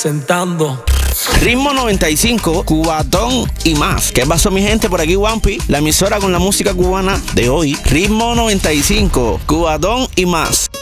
representando. Ritmo 95, Cubatón y más. ¿Qué pasó, mi gente? Por aquí Wampi, la emisora con la música cubana de hoy. Ritmo 95, Cubatón y más.